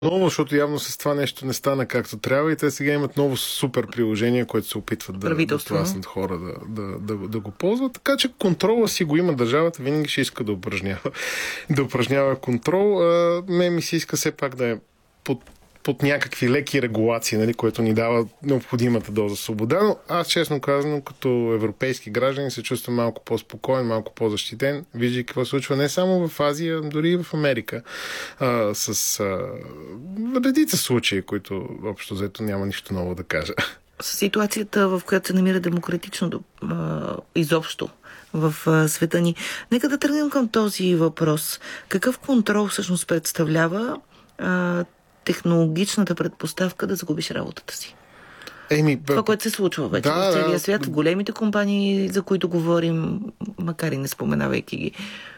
Ново, защото явно с това нещо не стана както трябва и те сега имат ново супер приложение, което се опитват да тласнат хора да го ползват. Така че контрола си го има държавата, винаги ще иска да упражнява контрол. Не ми се иска все пак да е под някакви леки регулации, нали, което ни дава необходимата доза свобода, но аз честно казано, като европейски граждани се чувствам малко по-спокоен, малко по-защитен, виждайки какво се случва не само в Азия, дори и в Америка, с редица случаи, които общо взето няма нищо ново да кажа. С ситуацията, в която се намира демократично изобщо в света ни. Нека да тръгнем към този въпрос. Какъв контрол всъщност представлява технологичната предпоставка да загубиш работата си? Това, което се случва вече в целия свят, в големите компании, за които говорим, макар и не споменавайки ги.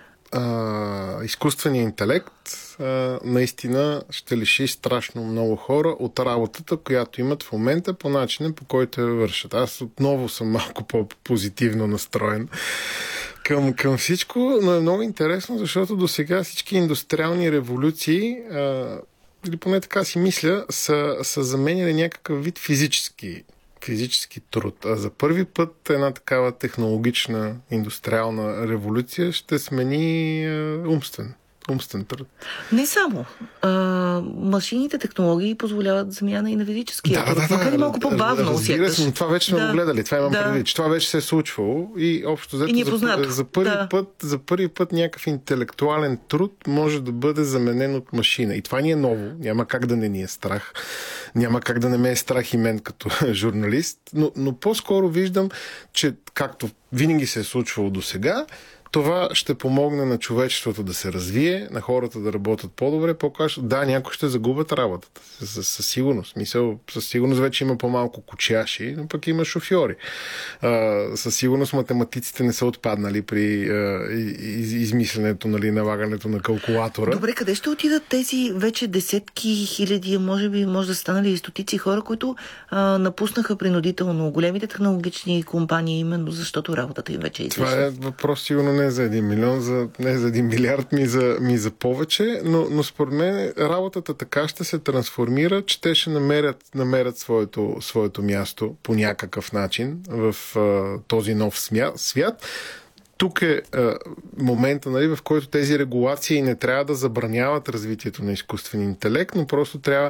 Изкуственият интелект наистина ще лиши страшно много хора от работата, която имат в момента по начина, по който я вършат. Аз отново съм малко по-позитивно настроен към всичко, но е много интересно, защото до сега всички индустриални революции, или поне така си мисля, са заменяли някакъв вид физически труд. А за първи път една такава технологична индустриална революция ще смени умствен труд. Не само. Машините, технологии позволяват замяна и на физическия труд. Макар и малко по-бавно усеташ. Но това вече сме го гледали. Това имам предвид, че това вече се е случвало и общо взето за първи път някакъв интелектуален труд може да бъде заменен от машина. И това ни е ново. Няма как да не ни е страх. Няма как да не ме е страх и мен като журналист. Но по-скоро виждам, че както винаги се е случвало до сега, това ще помогне на човечеството да се развие, на хората да работят по-добре, по-качествено. Да, някои ще загубят работата. Със сигурност. Със сигурност вече има по-малко кучаши, но пък има шофьори. Със сигурност математиците не са отпаднали при измисленето, нали, налагането на калкулатора. Добре, къде ще отидат тези вече десетки хиляди, може да станали и стотици хора, които напуснаха принудително големите технологични компании, именно защото работата им вече е излишна? Това е въпрос сигурно не за 1 милион, не за 1 милиард, ми за повече, но според мен работата така ще се трансформира, че те ще намерят своето място по някакъв начин в този нов свят. Тук е момента, нали, в който тези регулации не трябва да забраняват развитието на изкуствен интелект, но просто трябва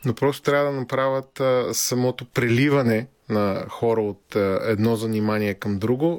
да направят самото преливане на хора от едно занимание към друго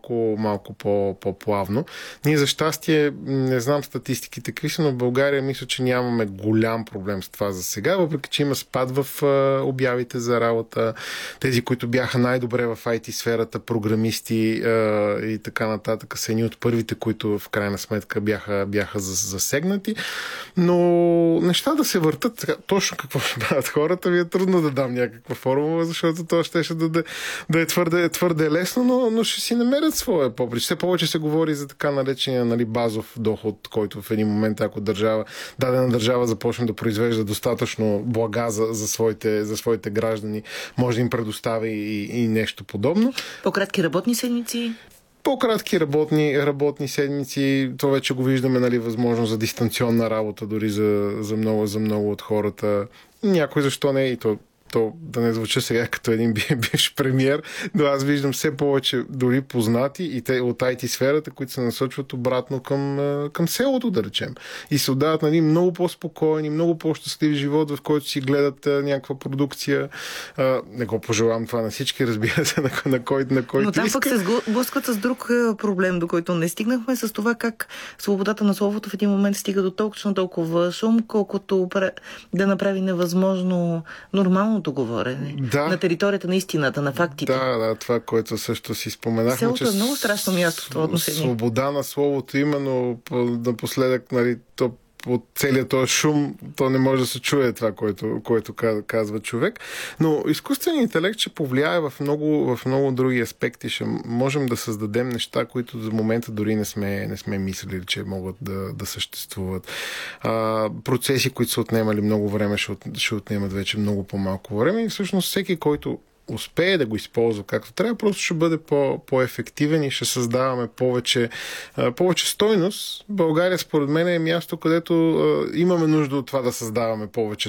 малко по-плавно. Ние за щастие, не знам статистиките какви са, но в България мисля, че нямаме голям проблем с това за сега, въпреки че има спад в обявите за работа. Тези, които бяха най-добре в IT сферата, програмисти и така нататък, са едни от първите, които в крайна сметка бяха засегнати. Но неща да се въртат, точно какво ще правят хората, ви е трудно да дам някаква формула, защото то ще да е твърде лесно, но ще си намерят своя поприч. Все повече се говори за така наречения, нали, базов доход, който в един момент, ако дадена държава започне да произвежда достатъчно блага за своите граждани, може да им предостави и нещо подобно. По-кратки работни седмици? По-кратки работни седмици, това вече го виждаме, нали, възможност за дистанционна работа дори за много от хората. Някой защо не и то да не звуча сега като един бивш премиер, но аз виждам все повече дори познати и те от IT сферата, които се насочват обратно към селото, да речем. И се отдават, нали, много по-спокойни, много по-щастлив живот, в който си гледат някаква продукция. Не го пожелавам това на всички, разбира се, на който но там иска. пък се сблъскват с друг проблем, до който не стигнахме, с това как свободата на словото в един момент стига до толкова шум, колкото да направи невъзможно нормално говорене. На територията на истината, на фактите. Да, това, което също си споменахме. Селото е много страшно място в това отношение. Свобода на словото има, но напоследък, нали, от целият този шум, то не може да се чуе това, което казва човек. Но изкуственият интелект ще повлияе в много други аспекти. Ще можем да създадем неща, които за момента дори не сме мислили, че могат да съществуват. Процеси, които са отнемали много време, ще отнемат вече много по-малко време. И всъщност всеки, който успее да го използва както трябва, просто ще бъде по-ефективен и ще създаваме повече стойност. България, според мен, е място, където имаме нужда от това да създаваме повече